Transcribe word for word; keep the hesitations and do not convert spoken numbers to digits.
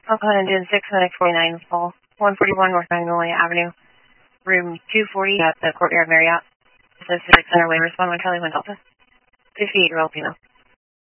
Oakland Engine six Clinic forty-nine, Paul. one forty-one North Magnolia Avenue, room two forty at the Courtyard Marriott. Pacific Center Way, respond one Charlie one Delta. fifty-eight year old female.